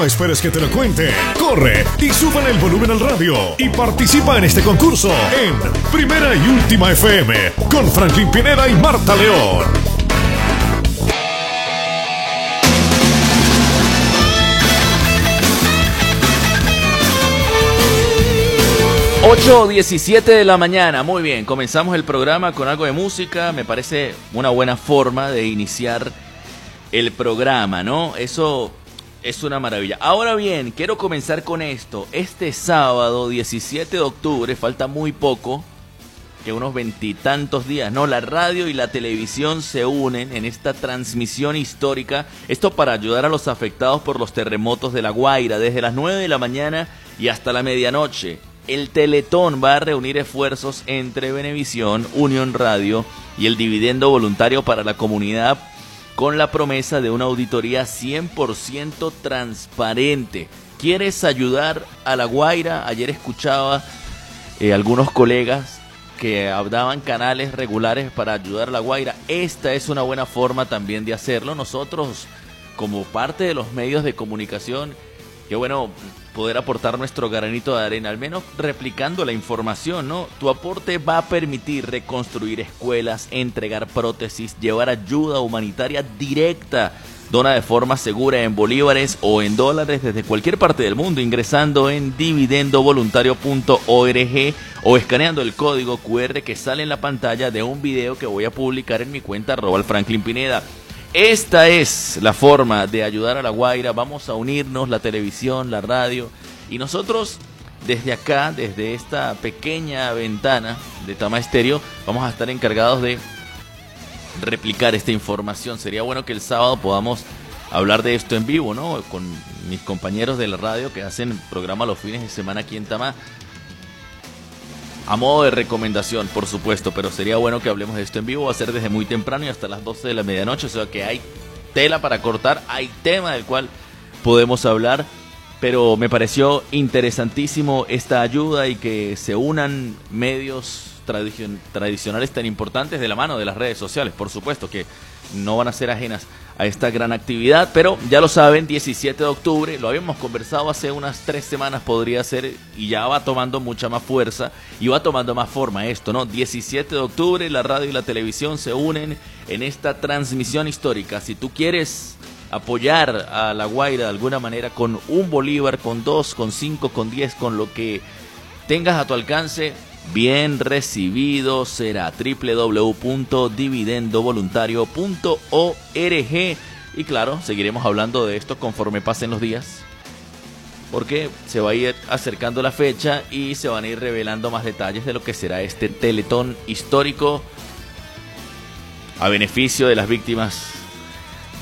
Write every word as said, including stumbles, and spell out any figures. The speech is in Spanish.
No esperes que te lo cuente. Corre y súbele el volumen al radio y participa en este concurso en Primera y Última F M con Franklin Pineda y Marta León. ocho diecisiete de la mañana, muy bien, comenzamos el programa con algo de música, me parece una buena forma de iniciar el programa, ¿no? Eso es una maravilla. Ahora bien, quiero comenzar con esto, este sábado diecisiete de octubre, falta muy poco, que unos veintitantos días, ¿no? La radio y la televisión se unen en esta transmisión histórica, esto para ayudar a los afectados por los terremotos de La Guaira, desde las nueve de la mañana y hasta la medianoche. El Teletón va a reunir esfuerzos entre Venevisión, Unión Radio y el Dividendo Voluntario para la Comunidad con la promesa de una auditoría cien por ciento transparente. ¿Quieres ayudar a La Guaira? Ayer escuchaba eh, algunos colegas que daban canales regulares para ayudar a La Guaira. Esta es una buena forma también de hacerlo. Nosotros, como parte de los medios de comunicación, qué bueno poder aportar nuestro granito de arena, al menos replicando la información, ¿no? Tu aporte va a permitir reconstruir escuelas, entregar prótesis, llevar ayuda humanitaria directa. Dona de forma segura en bolívares o en dólares desde cualquier parte del mundo ingresando en dividendo voluntario punto org o escaneando el código cu erre que sale en la pantalla de un video que voy a publicar en mi cuenta arroba Franklin Pineda. Esta es la forma de ayudar a La Guaira. Vamos a unirnos, la televisión, la radio, y nosotros desde acá, desde esta pequeña ventana de Tama Estéreo, vamos a estar encargados de replicar esta información. Sería bueno que el sábado podamos hablar de esto en vivo, ¿no? Con mis compañeros de la radio que hacen programa los fines de semana aquí en Tama. A modo de recomendación, por supuesto, pero sería bueno que hablemos de esto en vivo. Va a ser desde muy temprano y hasta las doce de la medianoche, o sea que hay tela para cortar, hay tema del cual podemos hablar, pero me pareció interesantísimo esta ayuda y que se unan medios tradicion- tradicionales tan importantes de la mano de las redes sociales, por supuesto que no van a ser ajenas a esta gran actividad, pero ya lo saben, diecisiete de octubre, lo habíamos conversado hace unas tres semanas podría ser, y ya va tomando mucha más fuerza y va tomando más forma esto, ¿no? diecisiete de octubre, la radio y la televisión se unen en esta transmisión histórica. Si tú quieres apoyar a La Guaira de alguna manera con un bolívar, con dos, con cinco, con diez, con lo que tengas a tu alcance, bien recibido será. doble u doble u doble u punto dividendo voluntario punto org. Y claro, seguiremos hablando de esto conforme pasen los días, porque se va a ir acercando la fecha y se van a ir revelando más detalles de lo que será este Teletón histórico a beneficio de las víctimas